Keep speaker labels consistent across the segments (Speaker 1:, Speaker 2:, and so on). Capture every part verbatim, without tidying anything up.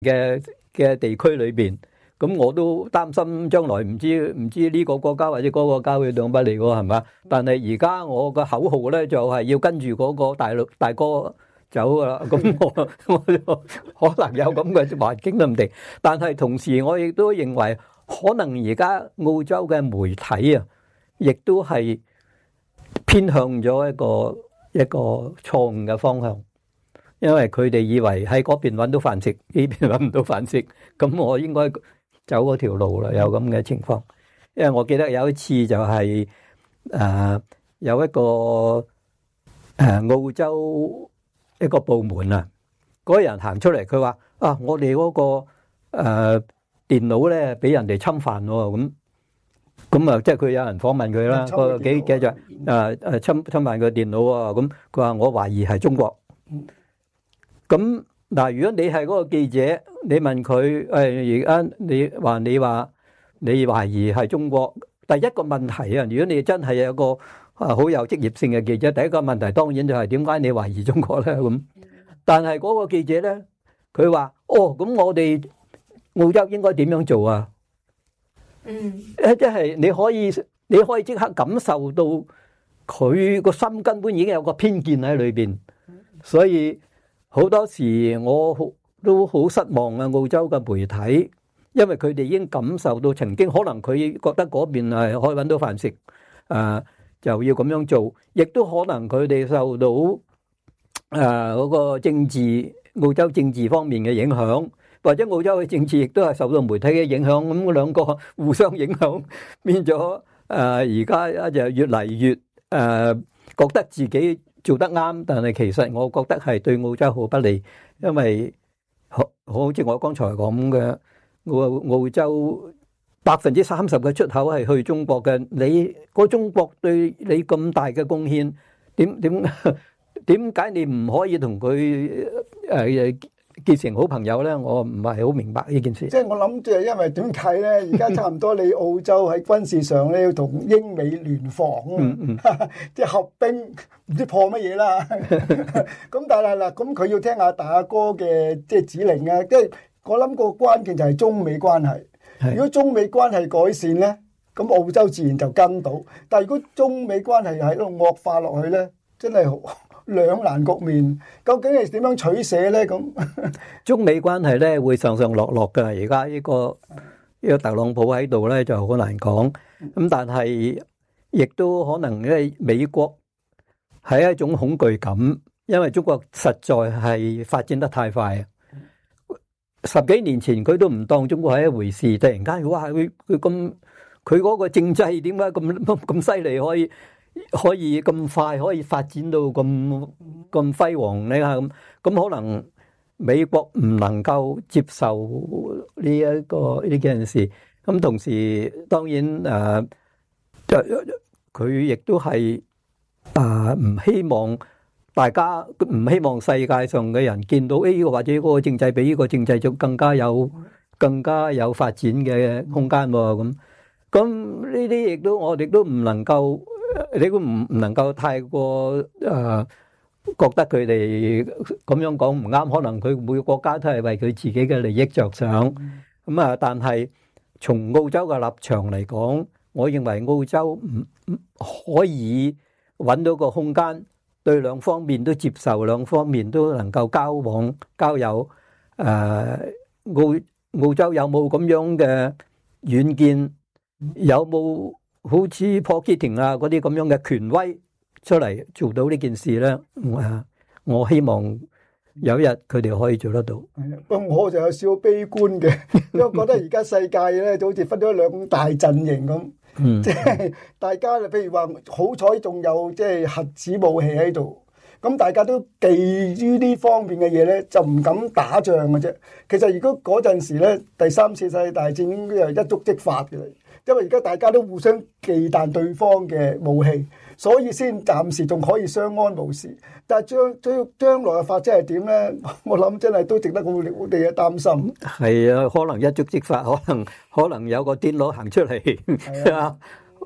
Speaker 1: 嘅嘅地區裏邊，咁我都擔心將來唔知唔知呢個國家或者嗰個國家會兩不利喎，係嘛？但係而家我個口號咧就係要跟住嗰個大陸大哥走噶啦，咁我我就可能有咁嘅環境都唔定。但係同時我亦都認為，可能而家澳洲嘅媒體啊，亦都係偏向咗一個一個錯誤嘅方向，因為佢哋以為喺嗰邊揾到飯食，呢邊揾唔到飯食，咁我應該走嗰條路啦。有咁嘅情況，因為我記得有一次就係誒有一個誒澳洲一個部門啊，嗰個人行出嚟，佢話啊，我哋嗰個誒電腦咧俾人哋侵犯喎，咁咁啊，即係佢有人訪問佢啦，個幾幾就誒誒侵侵犯佢電腦啊，咁佢話我懷疑係中國。咁嗱，如果你係嗰個記者，你問佢誒而家你話你話你懷疑係中國，第一個問題啊，如果你真係有個啊好有職業性嘅記者，第一個問題當然就係點解你懷疑中國咧？咁，但係嗰個記者咧，佢話哦，咁我哋澳洲應該點樣做啊？嗯，誒，即係你可以你可以即刻感受到佢個心根本已經有個偏見喺裏邊，所以好多時我都好失望啊！澳洲嘅媒體，因為佢哋已經感受到曾經可能佢覺得嗰邊係可以搵到飯食，誒。就要咁樣做，亦都可能佢哋受到誒嗰個政治澳洲政治方面嘅影響，或者澳洲嘅政治亦都係受到媒體嘅影響，咁兩個互相影響，變咗誒而家就越嚟越誒覺得自己做得啱，但係其實我覺得係對澳洲好不利，因為好好似我剛才講嘅澳澳洲。百分之三十嘅出口係去中國嘅，你個中國對你咁大嘅貢獻，點點點解你唔可以同佢誒結成好朋友咧？我唔係好明白呢件事。
Speaker 2: 即係我諗，即係因為點解咧？而家差唔多你澳洲喺軍事上咧要同英美聯防，嗯嗯，即係合兵，唔知破乜嘢啦。咁但係嗱，咁佢要聽下大哥嘅即係指令啊。即係我諗個關鍵就係中美關係。如果中美關係改善咧，咁澳洲自然就跟到。但係如果中美關係喺度惡化落去咧，真係兩難局面。究竟係點樣取捨咧？咁
Speaker 1: 中美關係咧會上上落落㗎。而家呢個呢個特朗普喺度咧就好難講。咁但係亦都可能因為美國係一種恐懼感，因為中國實在係發展得太快。十幾年前佢都唔當中國係一回事，突然間哇佢佢咁佢嗰個政制點解咁咁犀利，可以可以咁快可以發展到咁咁輝煌咧？咁咁可能美國唔能夠接受呢一個呢件事。咁同時當然誒，佢亦都係誒唔希望。大家唔希望世界上嘅人見到誒呢個或者嗰個政制比呢個政制就更加有更加有發展嘅空間喎。咁咁呢啲亦都我哋都唔能夠，你都唔唔能夠太過誒覺得佢哋咁樣講唔啱。可能佢每個國家都係為佢自己嘅利益着想。咁啊，但係從澳洲嘅立場嚟講，我認為澳洲唔唔可以揾到個空間。對兩方面都接受，兩方面都能夠交往交友。誒、呃，澳澳洲有冇咁樣嘅遠見？有冇好似普吉廷啊嗰啲咁樣嘅權威出嚟做到呢件事咧？誒，我希望有一日佢哋可以做得到。
Speaker 2: 不過我就有少少悲觀嘅，因為覺得而家世界咧就好似分咗兩大陣營咁。嗯，即係大家，譬如話好彩仲有即係核子武器喺度，咁大家都忌於呢方面嘅嘢咧，就唔敢打仗嘅啫。其實如果嗰陣時咧，第三次世界大戰應該係一觸即發嘅，因為而家大家都互相忌憚對方嘅武器，所以先暫時仲可以相安無事。但係將將將來嘅發展係點咧？我諗真係都值得我哋我哋嘅擔心。
Speaker 1: 係啊，可能一觸即發，可能可能有個癲佬行出嚟啊，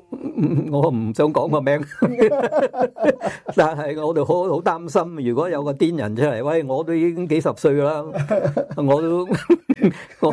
Speaker 1: 我唔想講個名，但係我哋好好擔心，如果有個癲人出嚟，喂，我都已經幾十歲啦，我都我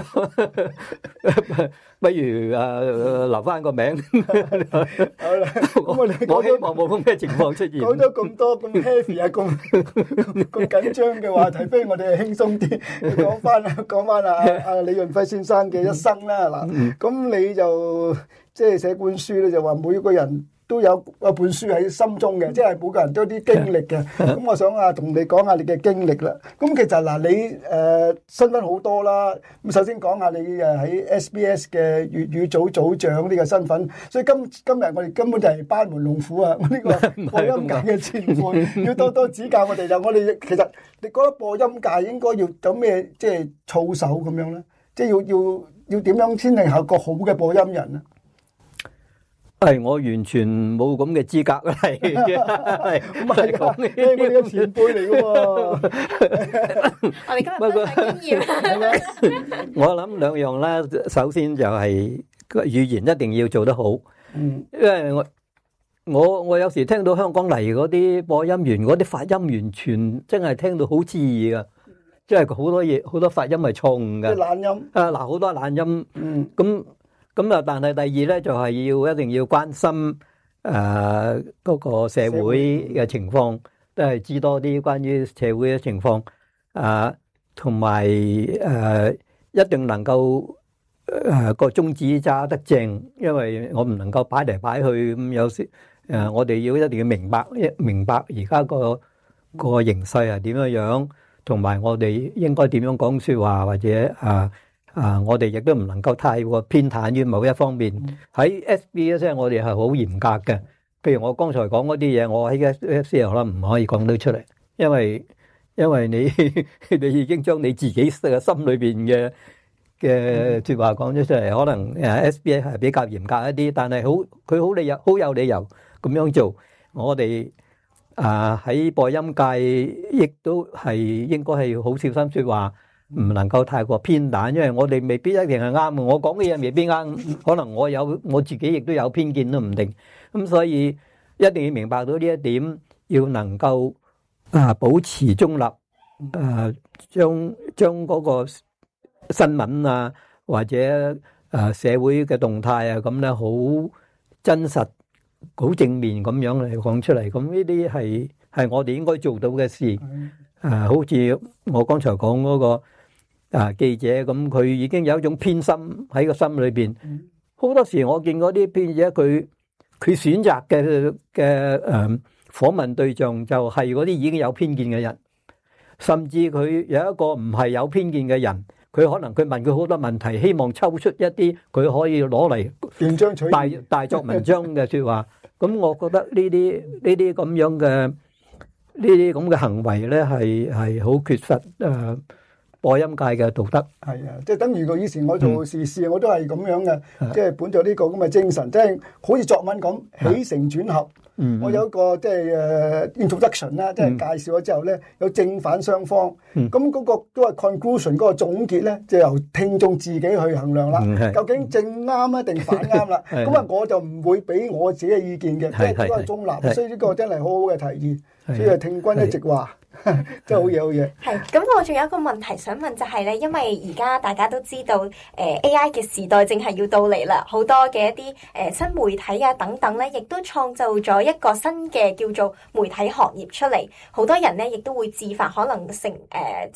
Speaker 1: 不如誒留翻個名。
Speaker 2: 好啦，咁我哋
Speaker 1: 我希望冇咁嘅情況出現。
Speaker 2: 講咗咁多咁 heavy 啊，咁咁緊張嘅話題，不如我哋輕鬆啲講翻啊，講翻啊啊李潤輝先生嘅一生啦。嗱，咁你就即係寫本書咧，就話每個人都有一本書喺心中嘅，即係每個人都有啲經歷嘅。咁我想啊，同你講下你嘅經歷啦。咁其實嗱，你誒身份好多啦。咁首先講下你誒喺 S B S 嘅粵語組組長呢個身份。所以今今日我哋根本就係班門弄斧啊！我呢個播音界嘅前輩，要多多指教我哋。就我哋其實你覺得播音界應該要有咩即係操守咁樣咧？即係要要要點樣先係一個好嘅播音人啊？
Speaker 1: 係我完全冇咁嘅資格嚟嘅，唔係講嘅，
Speaker 2: 我哋嘅前輩嚟嘅喎。
Speaker 3: 我哋今日分享經驗。
Speaker 1: 我諗兩樣啦，首先就係語言一定要做得好，因為我我我有時聽到香港嚟嗰啲播音員嗰啲發音完全真係聽到好刺耳噶，即係好多嘢好多發音係錯誤嘅，
Speaker 2: 即係懶音
Speaker 1: 啊嗱好多懶音，
Speaker 2: 嗯
Speaker 1: 咁。咁啊！但係第二咧，就係要一定要關心誒嗰個社會嘅情況，都係知多啲關於社會嘅情況啊，同埋誒一定能夠誒個宗旨揸得正，因為我唔能夠擺嚟擺去咁。有時誒，我哋要一定要明白一明白而家個個形勢係點樣樣，同埋我哋應該點樣講説話，或者啊。啊！我哋亦都唔能夠太過偏袒於某一方面。喺 S B S 我哋係好嚴格嘅。譬如我剛才講嗰啲嘢，我喺 S B S 可能唔可以講得出嚟，因為因為你你已經將你自己嘅心裏邊嘅嘅説話講咗出嚟，可能誒 S B S 係比較嚴格一啲，但係好佢好理由好有理由咁樣做。我哋啊喺播音界亦都係應該係好小心説話。唔能夠太過偏袒，因為我哋未必一定係啱嘅。我講嘅嘢未必啱，可能我有我自己亦都有偏見都唔定。咁所以一定要明白到呢一點，要能夠啊保持中立，誒將將嗰個新聞啊或者誒社會嘅動態啊咁咧好真實、好正面咁樣嚟講出嚟。咁呢啲係係我哋應該做到嘅事。誒，好似我剛才講嗰個。啊！記者咁，佢已經有一種偏心喺個心裏邊。好多時我見嗰啲記者，佢佢選擇嘅嘅誒訪問對象就係嗰啲已經有偏見嘅人，甚至佢有一個唔係有偏見嘅人，佢可能佢問佢好多問題，希望抽出一啲佢可以攞嚟
Speaker 2: 斷章取義
Speaker 1: 大大作文章嘅説話。咁我覺得呢啲呢啲咁樣嘅呢啲咁嘅行為咧，係係好缺乏誒。播音界嘅道德
Speaker 2: 係啊，即係等於個以前我做時事，我都係咁樣嘅，即係本着呢個咁嘅精神，即係好似作文咁起承轉合。我有一個即係誒 introduction 啦，即係介紹咗之後咧，有正反雙方。咁嗰個都係 conclusion 嗰個總結咧，就由聽眾自己去衡量啦。究竟正啱啊定反啱啦？咁啊，我就唔會俾我自己嘅意見嘅，即係都係中立。所以呢個真係好好嘅提議。所以聽君一席話。真係好嘢，好嘢。
Speaker 3: 係咁，我仲有一個問題想問，就係咧，因為而家大家都知道，誒 A I 嘅時代正係要到嚟啦，好多嘅一啲誒新媒體啊等等咧，亦都創造咗一個新嘅叫做媒體行業出嚟，好多人咧亦都會自發可能成誒。